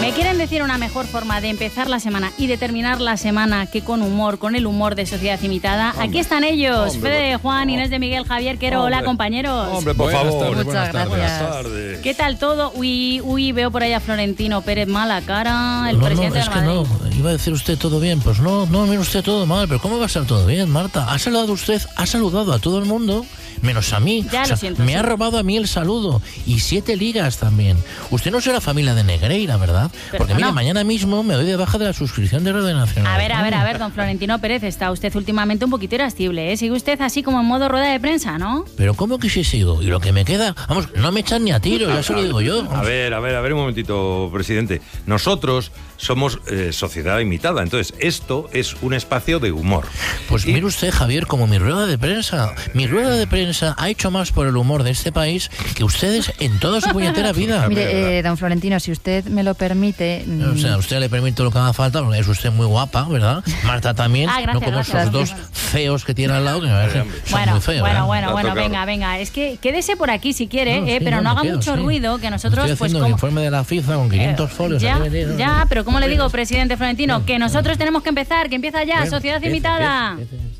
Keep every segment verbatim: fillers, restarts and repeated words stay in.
¿Me quieren decir una mejor forma de empezar la semana y de terminar la semana que con humor, con el humor de Sociedad Imitada? Hombre, aquí están ellos, hombre, Fede de Juan, Inés de Miguel, Javier Quero. Hola, compañeros. Hombre, por buenas favor. Tardes, Muchas gracias. Buenas tardes. ¿Qué tal todo? Uy, uy, veo por ahí a Florentino Pérez mala cara, el no, presidente no, es del Madrid. que no, iba a decir usted todo bien. Pues no, no, mire usted todo mal. Pero ¿cómo va a ser todo bien, Marta? Ha saludado usted, ha saludado a todo el mundo, menos a mí. Ya o sea, lo siento. me sí. ha robado a mí el saludo. Y siete ligas también. Usted no será familia de Negreira, ¿verdad? Pero Porque no. mire, mañana mismo me doy de baja de la suscripción de Radio Nacional. A ver, a ver, a ver, don Florentino Pérez, está usted últimamente un poquito irascible, ¿eh? Sigue usted así como en modo rueda de prensa, ¿no? Pero ¿cómo que sí sigo? Y lo que me queda, vamos, no me echan ni a tiro, ya se lo digo yo. A ver, a ver, a ver un momentito, presidente. Nosotros somos eh, Sociedad Imitada, entonces esto es un espacio de humor. Pues Y- mire usted, Javier, como mi rueda de prensa. Mi rueda de prensa ha hecho más por el humor de este país que ustedes en toda su puñetera vida. Mire, eh, don Florentino, si usted me lo permite... mm, O sea, a usted le permite lo que haga falta, porque es usted muy guapa, ¿verdad? Marta también, Ah, gracias, no como gracias. esos dos feos que tiene al lado, que me parecen son Bueno, muy feos. bueno, ¿eh? bueno, Te ha bueno, tocado. venga, venga. Es que quédese por aquí si quiere, No, eh, sí, pero no, no me haga quedo, mucho sí. ruido, que nosotros, Estoy pues haciendo el como... informe de la FIFA con quinientos folios. Ya, aquí metido. ya, pero ¿cómo le digo, presidente Florentino? Que nosotros tenemos que empezar, que empieza ya, Bueno, Sociedad empieza, Imitada. empieza, empieza.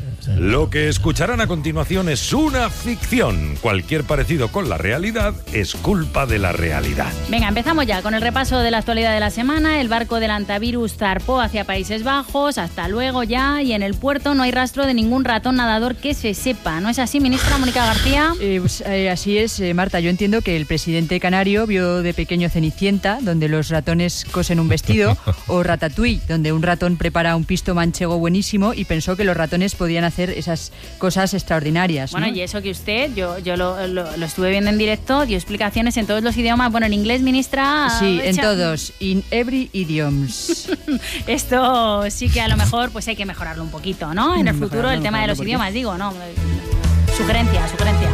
Lo que escucharán a continuación es una ficción. Cualquier parecido con la realidad es culpa de la realidad. Venga, empezamos ya con el repaso de la actualidad de la semana. El barco del antivirus zarpó hacia Países Bajos, hasta luego ya, y en el puerto no hay rastro de ningún ratón nadador que se sepa. ¿No es así, ministra Mónica García? Eh, pues, eh, así es, eh, Marta. Yo entiendo que el presidente canario vio de pequeño Cenicienta, donde los ratones cosen un vestido, o Ratatouille, donde un ratón prepara un pisto manchego buenísimo y pensó que los ratones podían hacer esas cosas extraordinarias, ¿no? Bueno, y eso que usted, yo, yo lo, lo- lo estuve viendo en directo, dio explicaciones en todos los idiomas. Bueno, en inglés, ministra... Sí, en echa- todos, in every idioms. Esto sí que a lo mejor pues hay que mejorarlo un poquito, ¿no? En el Mejorarlo, futuro, el tema de los mejorarlo, idiomas, digo, ¿no? Sugerencia, sugerencia.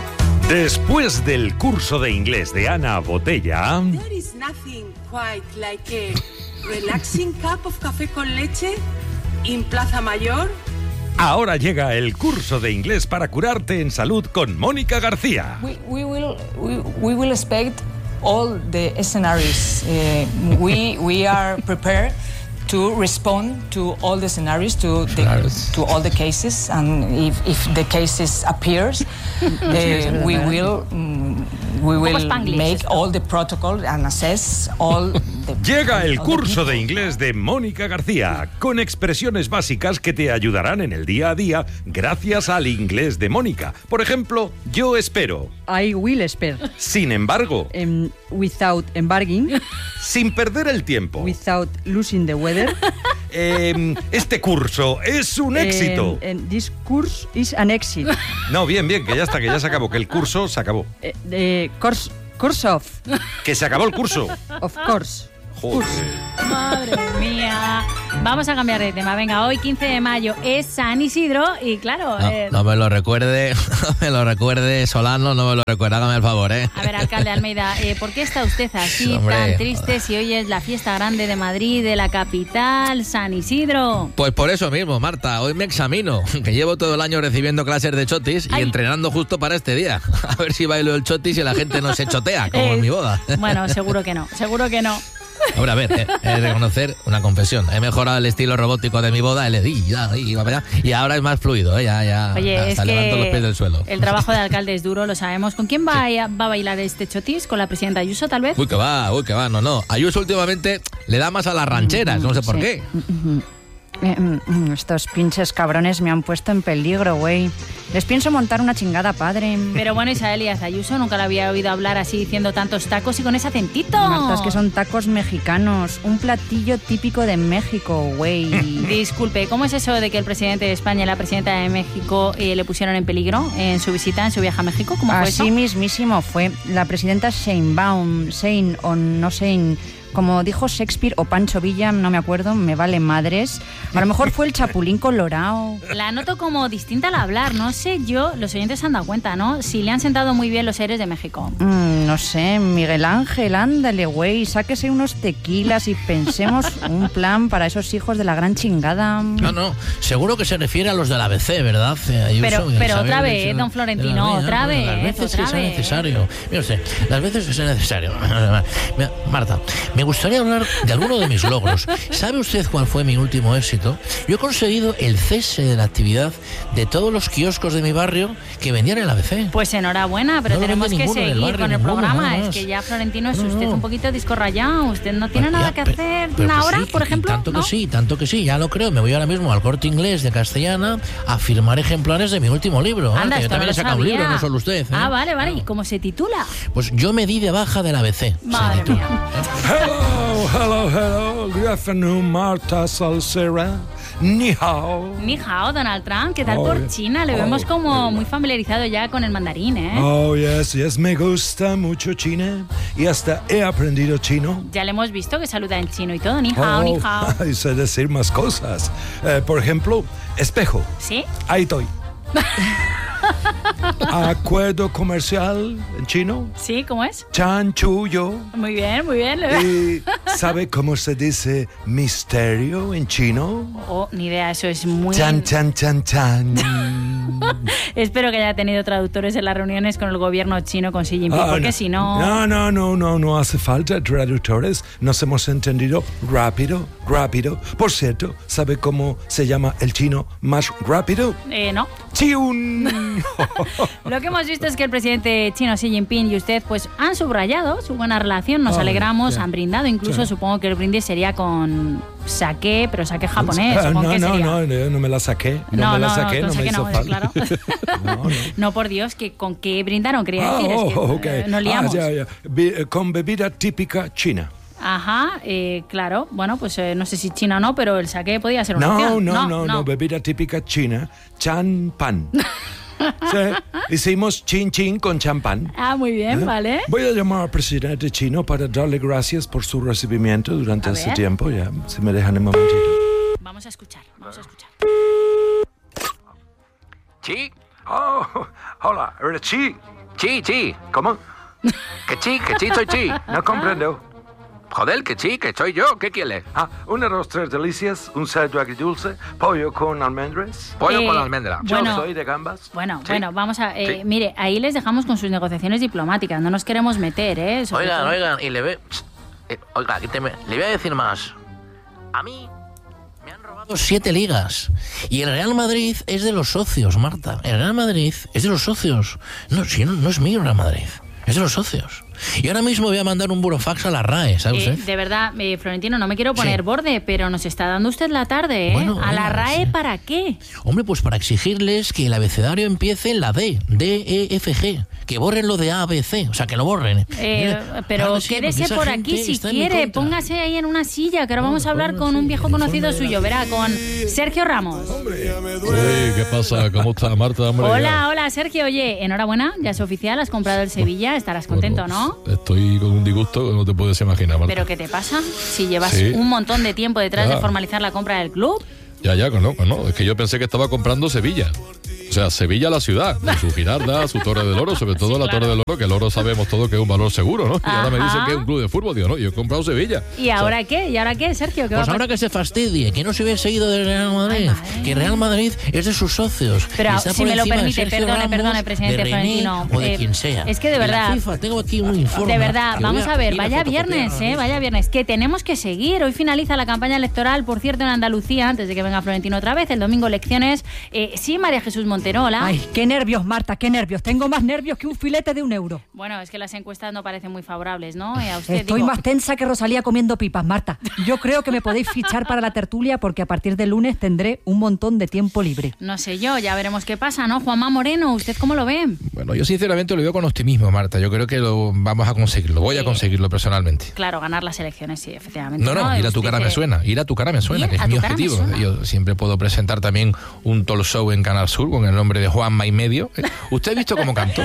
Después del curso de inglés de Ana Botella, There is nothing quite like a relaxing cup of café con leche in Plaza Mayor. ahora llega el curso de inglés para curarte en salud con Mónica García. We, we will we, we will expect all the scenarios. Uh, we we are prepared to respond to all the scenarios, to the, Scenarios. to all the cases, and if, if the cases appears, uh, we will mm, we poco will Spanglish make esto. all the protocol and assess all the. Llega el all the curso people. de inglés de Mónica García, con expresiones básicas que te ayudarán en el día a día gracias al inglés de Mónica. Por ejemplo, yo espero. I will spare. Sin embargo, Em, without embarging, sin perder el tiempo. without losing the weather. Eh, este curso es un éxito. Em, em, this course is an exit. No, bien, bien, que ya está, que ya se acabó, que el curso se acabó. Eh, eh, course, course of, Que se acabó el curso. of course. Joder. Madre mía. Vamos a cambiar de tema. Venga, hoy quince de mayo es San Isidro y claro... No, eh, no me lo recuerde, no me lo recuerde, Solano, no me lo recuerde, hágame el favor, ¿eh? A ver, alcalde Almeida, eh, ¿por qué está usted así Hombre, tan triste si hoy es la fiesta grande de Madrid, de la capital, San Isidro? Pues por eso mismo, Marta, hoy me examino, que llevo todo el año recibiendo clases de chotis y Ay. entrenando justo para este día. A ver si bailo el chotis y la gente no se chotea, como Eh, en mi boda. Bueno, seguro que no, seguro que no. Hombre, a ver, he, he de reconocer una confesión. He mejorado el estilo robótico de mi boda, L E D, ya, y, va para allá, y ahora es más fluido, ¿eh? ya, ya, Oye, ya, es hasta levanto los pies del suelo. que el trabajo de alcalde es duro, lo sabemos. ¿Con quién va, a, va a bailar este chotis? ¿Con la presidenta Ayuso, tal vez? Uy, que va, uy, que va, no, no. Ayuso últimamente le da más a las rancheras, no sé por Sí. qué. Eh, mm, mm, estos pinches cabrones me han puesto en peligro, güey. Les pienso montar una chingada, padre. Pero bueno, Isabel Díaz Ayuso nunca la había oído hablar así diciendo tantos tacos y con ese acentito. Marta, es que son tacos mexicanos. Un platillo típico de México, güey. Disculpe, ¿cómo es eso de que el presidente de España y la presidenta de México eh, le pusieron en peligro en su visita, en su viaje a México? ¿Cómo fue eso? Así mismísimo fue. La presidenta Sheinbaum, Shein o no Shein, como dijo Shakespeare o Pancho Villa, no me acuerdo, me vale madres. A lo mejor fue el Chapulín Colorado. La noto como distinta al hablar, no sé yo, los oyentes se han dado cuenta, ¿no? Si le han sentado muy bien los aires de México. Mm, no sé, Miguel Ángel, ándale, güey, sáquese unos tequilas y pensemos un plan para esos hijos de la gran chingada. No, no, seguro que se refiere a los de la A B C, ¿verdad? Ayuso, Pero- y pero Isabel, otra vez, de- don de Florentino, la vida, otra bueno, Las vez, veces otra que sea vez. necesario. Mire usted, las veces que sea necesario. Mira, Marta, me gustaría hablar de alguno de mis logros. ¿Sabe usted cuál fue mi último éxito? Yo he conseguido el cese de la actividad de todos los kioscos de mi barrio que vendían el A B C. Pues enhorabuena, pero No lo tenemos vende que ninguno en el seguir barrio, con el ninguno, programa. nada Es más. que ya, Florentino, es No, usted no. un poquito disco rayado. Usted no tiene Pues nada ya, que pe- hacer pero una que hora, sí, por que- ejemplo. Tanto ¿no? que sí, tanto que sí, ya lo creo. Me voy ahora mismo al Corte Inglés de Castellana a firmar ejemplares de mi último libro. Anda, que yo esto no también lo he sacado un sabía. libro, no solo usted. ¿eh? Ah, vale, vale. ¿Y cómo se titula? Pues yo me di de baja del A B C. se Madre titula. mía. Hello, hello, hello. Good afternoon, Marta Salsera. Ni hao. Ni hao, Donald Trump. ¿Qué tal Oh, por yeah. China? Le Oh, vemos como yeah. muy familiarizado ya con el mandarín, ¿eh? Oh, yes, yes, me gusta mucho China y hasta he aprendido chino. Ya le hemos visto que saluda en chino y todo. Ni hao, Oh, ni hao. y sé decir más cosas. Eh, por ejemplo, espejo. ¿Sí? Ahí estoy. Acuerdo comercial en chino. ¿Sí? ¿Cómo es? Chan chu yo. Muy bien, muy bien. ¿Y sabe cómo se dice misterio en chino? Oh, ni idea, eso es muy... Chan, chan, chan, chan. Espero que haya tenido traductores en las reuniones con el gobierno chino, con Xi Jinping, Ah, porque no. si no... No, no, no, no, no hace falta traductores. Nos hemos entendido rápido, rápido. Por cierto, ¿sabe cómo se llama el chino más rápido? Eh, no. ¡Chiun! Lo que hemos visto es que el presidente chino Xi Jinping y usted pues han subrayado su buena relación, nos Ah, alegramos, ya. han brindado, incluso Sí. supongo que el brindis sería con saqué, pero saqué japonés, Ah, supongo no, que no, sería... no, no, no me la saqué. No, No, me la no, saqué, con no me saqué hizo no, falta. claro. No, no. No, por Dios, que con qué brindaron, quería Ah, decir, es que, oh, ok. eh, nos liamos. Ah, ya, ya. Be- eh, con bebida típica china. Ajá, eh, claro, bueno, pues eh, no sé si China o no, pero el saqué podía ser una No, opción. no, no, no, bebida típica china, champán. Sí, hicimos chin chin con champán. Ah, muy bien, ¿Eh? vale. Voy a llamar al presidente chino para darle gracias por su recibimiento durante A este ver. tiempo. Ya, si me dejan un momentito. Vamos a escuchar, vamos a escuchar. Chi, Oh, hola, ¿eres Chi? chi, chi. ¿Cómo? Que chi, que chi soy chi. No comprendo. Joder, que chi, que soy yo. ¿Qué quieres? Ah, un arroz tres delicias, un cerdo agridulce, pollo con almendras. Pollo Eh, con almendra. Yo Bueno. soy de gambas. Bueno, Sí. bueno, vamos a... eh, Sí. Mire, ahí les dejamos con sus negociaciones diplomáticas, no nos queremos meter, ¿eh? Sobre Oigan, todo- oigan, y le ve... Eh, oiga, quíteme. Le voy a decir más. A mí me han robado... Siete ligas. Y el Real Madrid es de los socios, Marta. El Real Madrid es de los socios. No, si no, no es mío el Real Madrid. Es de los socios. Y ahora mismo voy a mandar un burofax a la R A E, ¿sabe Eh, usted? de verdad, eh, Florentino, no me quiero poner Sí. borde, pero nos está dando usted la tarde, ¿eh? Bueno, ¿A la oiga, R A E sí. para qué? Hombre, pues para exigirles que el abecedario empiece en la D, D, E, F, G. Que borren lo de A, B, C. O sea, que lo borren. Eh, Mira, pero claro que sí, quédese porque esa por gente aquí si está en mi quiere. contra. Póngase ahí en una silla, que ahora vamos a Bueno, hablar bueno, con un sí, viejo el conocido informe de suyo. la- Verá, con Sergio Ramos. Sí, ¿qué pasa? ¿Cómo está Marta? Hombre, Hola, hola, Sergio. Oye, enhorabuena, ya es oficial, has comprado el Sevilla, estarás Bueno, contento, ¿no? Estoy con un disgusto que no te puedes imaginar, Marta. ¿Pero qué te pasa? Si llevas Sí. un montón de tiempo detrás Ya. de formalizar la compra del club. Ya, ya, no, no. Es que yo pensé que estaba comprando Sevilla. O sea, Sevilla la ciudad, con su girarda, su Torre del Oro, sobre todo Sí, la claro. Torre del Oro, que el oro sabemos todo que es un valor seguro, ¿no? Y ahora me dicen Ajá. que es un club de fútbol. Digo, no, yo he comprado Sevilla. ¿Y ahora qué? ¿Y ahora qué, Sergio? ¿Qué Pues va a ahora pasar? que se fastidie, que no se hubiese ido del Real Madrid, Ay, madre. que Real Madrid es de sus socios. Pero y está si por me lo encima de permite, Sergio perdone, Ramos, perdone, presidente de René Florentino. o de Eh, quien sea. es que de Y la verdad- FIFA, tengo aquí un informe. De verdad, que vamos voy a ver, ir a vaya fotocopiar viernes, ahora ¿eh? mismo. Vaya viernes, que tenemos que seguir. Hoy finaliza la campaña electoral, por cierto, en Andalucía, antes de que venga Florentino otra vez. El domingo elecciones. Eh, sí, María Jesús Montero, hola. Ay, qué nervios, Marta, qué nervios. Tengo más nervios que un filete de un euro. Bueno, es que las encuestas no parecen muy favorables, ¿no? Eh, a usted, Estoy digo, más tensa que Rosalía comiendo pipas, Marta. Yo creo que me podéis fichar para la tertulia porque a partir del lunes tendré un montón de tiempo libre. No sé yo, ya veremos qué pasa, ¿no? Juanma Moreno, ¿usted cómo lo ve? Bueno, yo sinceramente lo veo con optimismo, Marta. Yo creo que lo vamos a conseguirlo. Voy a Sí. conseguirlo personalmente. Claro, ganar las elecciones, sí, efectivamente. No, no, ir a tu Usted cara me que- suena. Ir a tu cara me suena, Ir que es a mi tu cara me objetivo. suena. Yo siempre puedo presentar también un talk show en Canal Sur con el nombre de Juanma y medio. Eh, ¿Usted ha visto cómo canto?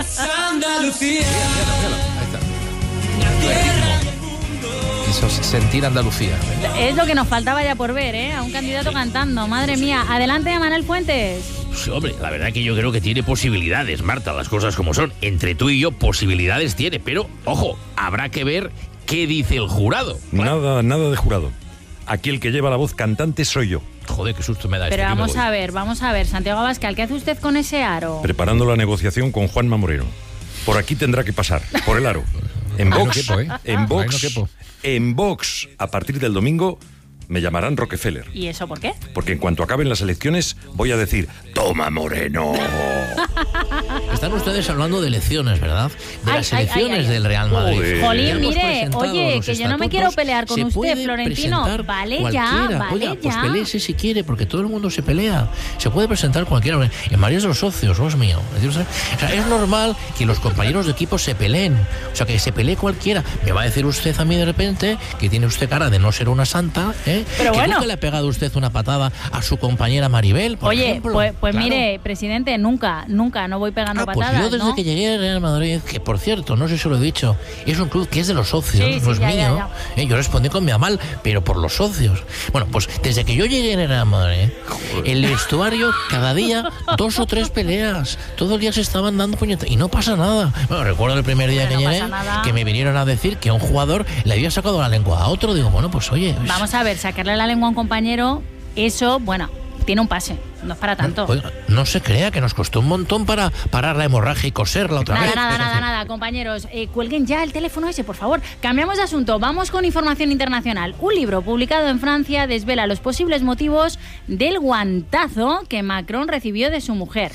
Hizo sentir Andalucía. Es lo que nos faltaba ya por ver, ¿eh? A un candidato cantando, madre mía. Adelante, Manuel Fuentes. Sí, hombre, la verdad que yo creo que tiene posibilidades, Marta, las cosas como son. Entre tú y yo, posibilidades tiene, pero, ojo, habrá que ver qué dice el jurado. Nada, nada de jurado. Aquí el que lleva la voz cantante soy yo. Joder, qué susto me da Pero esto. que me vamos voy. a ver, vamos a ver, Santiago Abascal, ¿qué hace usted con ese aro? Preparando la negociación con Juanma Moreno. Por aquí tendrá que pasar, por el aro. En Ahí no Vox, quepo, ¿eh? en Ahí Vox, no quepo. en Vox, a partir del domingo, me llamarán Rockefeller. ¿Y eso por qué? Porque en cuanto acaben las elecciones, voy a decir, ¡toma, Moreno! Están ustedes hablando de elecciones, ¿verdad? De Ay, las ay, elecciones ay, ay. del Real Madrid. Joder. Ya Jolín, hemos mire, presentado oye, los que yo no me estatutos. quiero pelear con Se usted, puede Florentino. presentar Vale ya, cualquiera. vale Oiga, pues ya. peléese si quiere, porque todo el mundo se pelea. Se puede presentar cualquiera. En María es de los socios, no es mío. Es decir, o sea, es normal que los compañeros de equipo se peleen. O sea, que se pelee cualquiera. Me va a decir usted a mí de repente que tiene usted cara de no ser una santa, ¿eh? Pero que bueno. nunca le ha pegado usted una patada a su compañera Maribel, por Oye, ejemplo. pues, pues Claro. mire, presidente, nunca, nunca, no voy pegando Ah, pues patadas, yo desde ¿no? que llegué al Real Madrid, que por cierto, no sé si lo he dicho, es un club que es de los socios, Sí, no sí, es ya, mío. ya, Eh, yo respondí con mi aval, pero por los socios. Bueno, pues desde que yo llegué al Real Madrid, el vestuario, cada día, dos o tres peleas. Todo el día se estaban dando puñetazos y no pasa nada. Bueno, recuerdo el primer día Pero que no llegué, pasa nada. que me vinieron a decir que a un jugador le había sacado la lengua a otro. Digo, bueno, pues oye... pues, Vamos a ver, sacarle la lengua a un compañero, eso, bueno, tiene un pase, no es para tanto. oiga, no se crea que nos costó un montón para parar la hemorragia y coserla otra Nada, vez. nada, Es nada, decir, nada, compañeros. Eh, cuelguen ya el teléfono ese, por favor. Cambiamos de asunto. Vamos con información internacional. Un libro publicado en Francia desvela los posibles motivos del guantazo que Macron recibió de su mujer.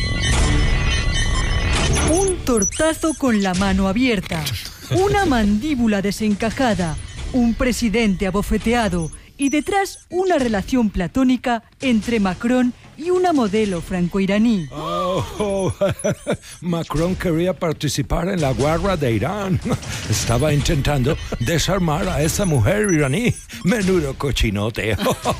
Un tortazo con la mano abierta, una mandíbula desencajada, un presidente abofeteado y detrás una relación platónica entre Macron y una modelo franco-iraní. Oh, oh, Macron quería participar en la guerra de Irán. Estaba intentando desarmar a esa mujer iraní. Menudo cochinote.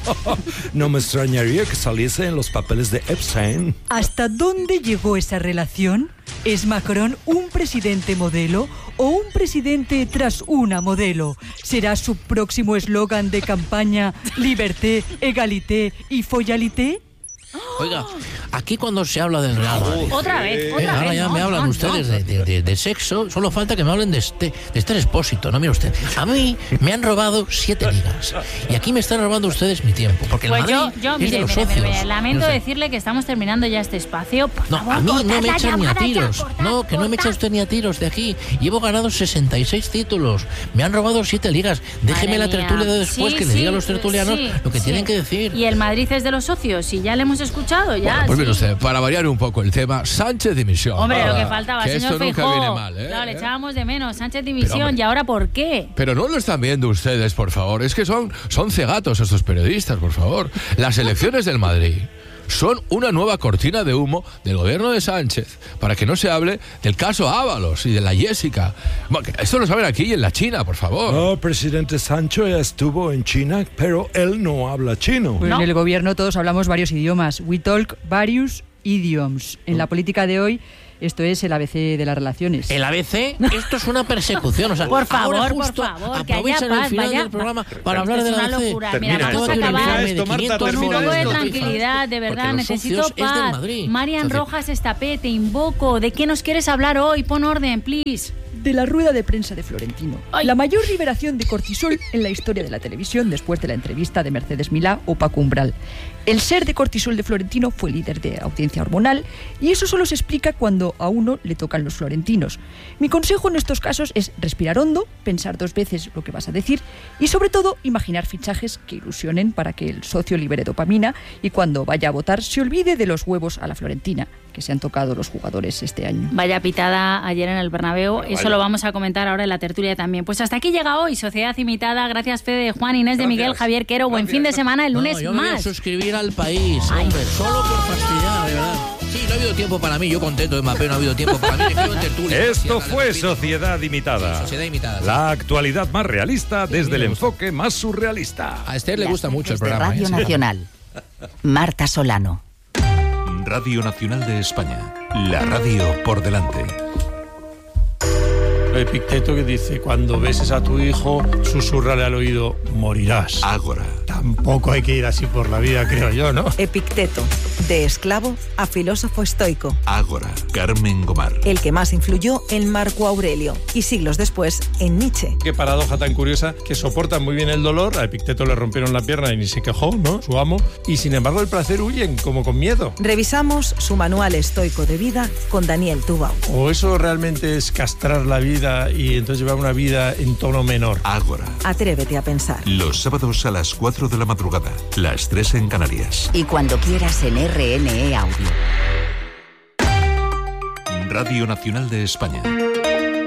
No me extrañaría que saliese en los papeles de Epstein. ¿Hasta dónde llegó esa relación? ¿Es Macron un presidente modelo o un presidente tras una modelo? ¿Será su próximo eslogan de campaña Liberté, Egalité y Follalité? Oiga, aquí cuando se habla del Real Madrid... Otra vez, Eh, otra ahora vez. ya no, me hablan no, ustedes no. de, de- de- de sexo, solo falta que me hablen de este, de este Expósito, no mire usted. A mí me han robado siete ligas y aquí me están robando ustedes mi tiempo, porque el Pues yo, Madrid yo es de mire, los mire, socios. mire, mire, lamento No sé. decirle que estamos terminando ya este espacio. Por No, favor, a mí cortad no me la echan ni a llamada ya, tiros. cortad, No, que no me echa cortad. usted ni a tiros de aquí. Llevo ganado sesenta y seis títulos. Me han robado siete ligas. Déjeme Madre la tertulia mía. de después, Sí, que le diga a sí, los tertulianos sí, lo que sí. tienen que decir. Y el Madrid es de los socios, y ya le hemos escuchado, ya. Bueno, pues mire sí. usted, para variar un poco el tema, Sánchez dimisión. Hombre, lo que Ah, faltaba, que señor esto nunca Feijóo. viene mal, ¿eh? Claro, le ¿Eh? echábamos de menos. Sánchez dimisión, hombre. ¿y ahora por qué? Pero no lo están viendo ustedes, por favor. Es que son, son cegatos estos periodistas, por favor. Las elecciones del Madrid son una nueva cortina de humo del gobierno de Sánchez para que no se hable del caso Ábalos y de la Jessica. Bueno, que esto lo saben aquí y en la China, por favor. No, presidente Sancho ya estuvo en China, pero él no habla chino. Pues No. en el gobierno todos hablamos varios idiomas. We talk various idioms. En la política de hoy, esto es el A B C de las relaciones. El A B C, esto es una persecución. O sea, Por favor, ahora por justo favor, que haya aprovechan el paz, final vaya- del programa Pero para esto hablar es del una A B C. locura. Termina Mira, vamos esto, a termina acabar esto, Marta, con un termina poco de esto. tranquilidad, de Porque verdad, los necesito socios es del paz. Madrid. Marian Es decir, Rojas Estapé, te invoco. ¿De qué nos quieres hablar hoy? Pon orden, please. De la rueda de prensa de Florentino. Ay. La mayor liberación de cortisol en la historia de la televisión después de la entrevista de Mercedes Milá o Paco Umbral. El ser de cortisol de Florentino fue líder de audiencia hormonal y eso solo se explica cuando a uno le tocan los florentinos. Mi consejo en estos casos es respirar hondo, pensar dos veces lo que vas a decir y sobre todo imaginar fichajes que ilusionen para que el socio libere dopamina y cuando vaya a votar se olvide de los huevos a la florentina que se han tocado los jugadores este año. Vaya pitada ayer en el Bernabéu. Eso lo vamos a comentar ahora en la tertulia también. Pues hasta aquí llega hoy Sociedad Imitada. Gracias, Fede, Juan, Inés de Miguel, Javier Quero. Buen fin de semana. El lunes No, yo me voy a más. suscribir al país, hombre, solo por fastidiar, de verdad. Sí, no ha habido tiempo para mí, yo contento de Mbappé, no ha habido tiempo para mí. me quedo en tertulia. Esto Sí, fue repito. Sociedad Imitada. Sí, Sociedad Imitada, sí. La actualidad más realista desde el me gusta. enfoque más surrealista. A Esther le Las gusta mucho el tardes de programa. Radio ¿eh? Sí. Nacional. Marta Solano. Radio Nacional de España. La radio por delante. Epicteto que dice, cuando beses a tu hijo, susúrrale al oído, morirás. Ágora. Tampoco hay que ir así por la vida, creo yo, ¿no? Epicteto, de esclavo a filósofo estoico. Ágora, Carmen Gomar. El que más influyó en Marco Aurelio y siglos después en Nietzsche. Qué paradoja tan curiosa, que soportan muy bien el dolor, a Epicteto le rompieron la pierna y ni se quejó, ¿no? Su amo. Y sin embargo el placer huyen, como con miedo. Revisamos su manual estoico de vida con Daniel Tubau. ¿O eso realmente es castrar la vida y entonces llevar una vida en tono menor? Ágora. Atrévete a pensar. Los sábados a las cuatro de la madrugada, las tres en Canarias. Y cuando quieras en R N E Audio. Radio Nacional de España.